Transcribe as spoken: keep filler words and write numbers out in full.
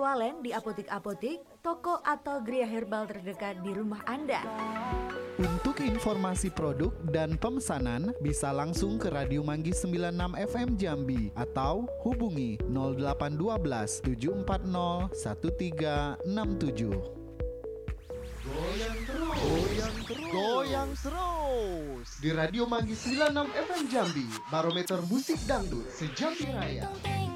perwalen di apotik-apotik, toko atau geria herbal terdekat di rumah Anda. Untuk informasi produk dan pemesanan bisa langsung ke Radio Manggis sembilan puluh enam F M Jambi atau hubungi nol delapan satu dua tujuh empat nol satu tiga enam tujuh. Goyang terus, goyang terus, goyang terus di Radio Manggis sembilan puluh enam F M Jambi, barometer musik dangdut sejambi raya.